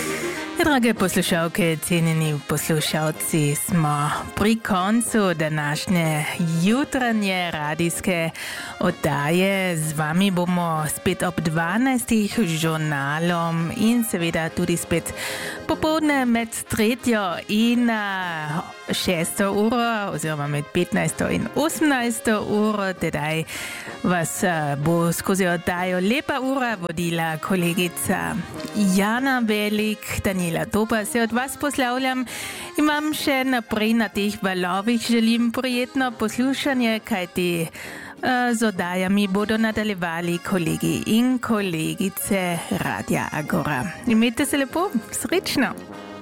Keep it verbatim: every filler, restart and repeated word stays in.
Drage poslušalke, cenjeni poslušalci, smo pri koncu današnje jutranje radijske oddaje. Z vami bomo spet ob dvanajstih žurnalom in seveda tudi spet popoldne med tretjo in šesto uro oziroma med petnajsto in osemnajsto uro. Tedaj vas bo skozi oddajo Lepa ura vodila kolegica Jana Velik. Daniela Topa se od vas poslavljam in vam še naprej na teh valovih želim prijetno poslušanje, kajti z oddajami bodo nadaljevali kolegi in kolegice Radia Agora. Imejte se lepo, srečno!